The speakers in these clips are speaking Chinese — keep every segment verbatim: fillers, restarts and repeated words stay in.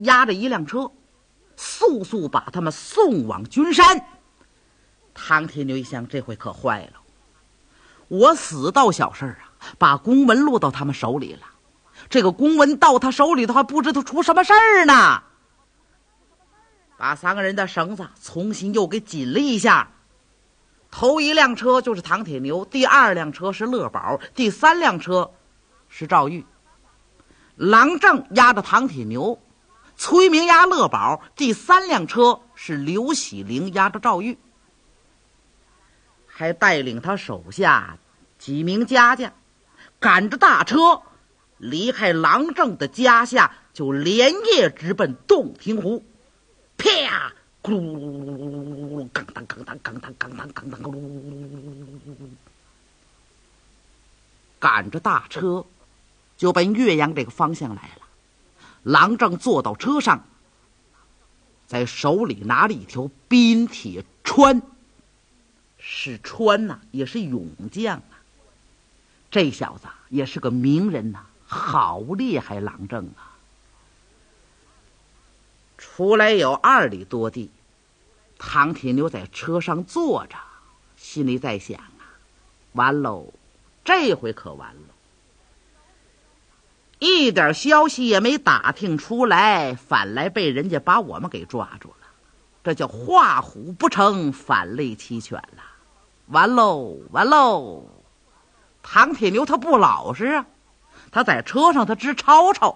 押着一辆车，速速把他们送往君山。唐铁牛一想，这回可坏了，我死倒小事啊，把公文落到他们手里了。这个公文到他手里头，还不知道出什么事儿呢。把三个人的绳子重新又给紧了一下。头一辆车就是唐铁牛，第二辆车是乐宝，第三辆车是赵玉。郎正押着唐铁牛，崔明押乐宝，第三辆车是刘喜灵押着赵玉，还带领他手下几名家将，赶着大车离开郎正的家下，就连夜直奔洞庭湖。啪！咕噜，咣当咣当咣当咣当咣当，咕噜，赶着大车就奔岳阳这个方向来了。郎正坐到车上，在手里拿着一条冰铁穿，是穿呐、啊，也是勇将啊。这小子也是个名人呐、啊，好厉害！郎正啊，出来有二里多地。唐铁牛在车上坐着，心里在想啊，完喽，这回可完了。一点消息也没打听出来，反来被人家把我们给抓住了，这叫画虎不成反类齐全了。完喽完喽！唐铁牛他不老实啊，他在车上他直吵吵。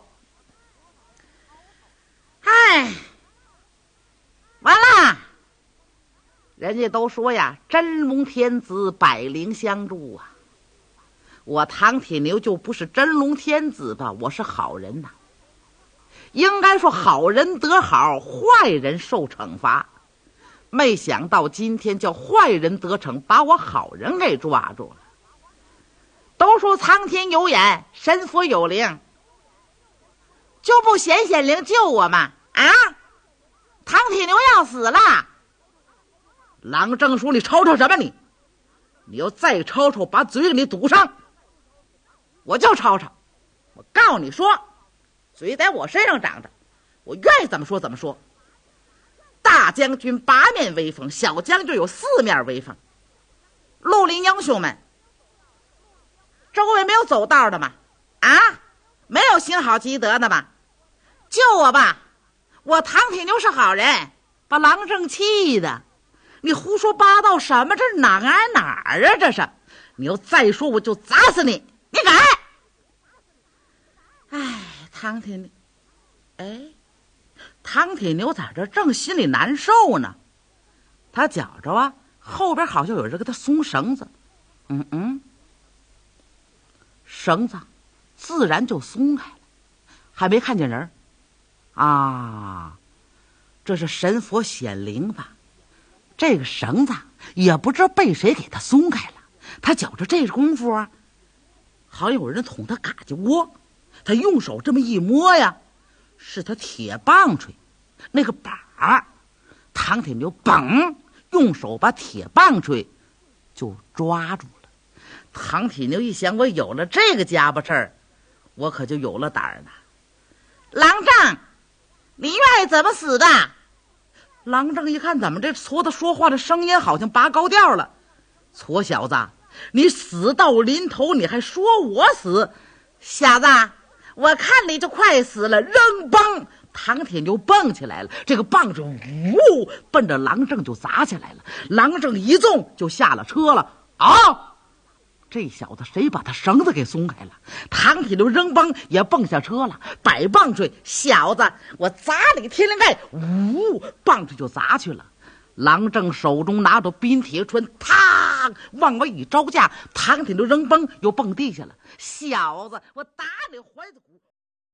哎，完了！人家都说呀，真龙天子百灵相助啊。我唐铁牛就不是真龙天子吧，我是好人呐、啊。应该说好人得好，坏人受惩罚。没想到今天叫坏人得逞，把我好人给抓住了。都说苍天有眼，神佛有灵，就不显显灵救我吗？啊！唐铁牛要死了！郎正说：“你吵吵什么你？你要再吵吵，把嘴给你堵上！我就吵吵！我告诉你说，嘴在我身上长着，我愿意怎么说怎么说。大将军八面威风，小将军有四面威风。绿林英雄们，周围没有走道的吗？啊，没有行好积德的吗？救我吧！我唐铁牛是好人。”把郎正气的，你胡说八道什么？这是哪挨哪儿啊？这是！你要再说，我就砸死你！你敢！哎，唐铁牛，哎，唐铁牛在这正心里难受呢，他觉着啊，后边好像有人给他松绳子，嗯嗯，绳子自然就松开了，还没看见人啊。这是神佛显灵吧？这个绳子也不知道被谁给他松开了。他觉着这功夫啊，好像有人捅他嘎叽窝。他用手这么一摸呀，是他铁棒槌那个把儿。唐铁牛嘣，用手把铁棒槌就抓住了。唐铁牛一想，我有了这个家伙事儿，我可就有了胆儿了。郎正，你愿意怎么死的？郎正一看，怎么这矬子说话的声音好像拔高调了。矬小子，你死到临头，你还说我死？小子，我看你就快死了！扔棒，唐铁牛蹦起来了，这个棒就呜奔着郎正就砸起来了。郎正一纵就下了车了。啊！这小子谁把他绳子给松开了？唐铁牛扔棒也蹦下车了，摆棒槌，小子，我砸你天灵盖！呜，棒槌就砸去了。郎正手中拿着冰铁锤，啪往外一招架，唐铁牛扔棒又蹦地下了。小子，我打你怀子骨！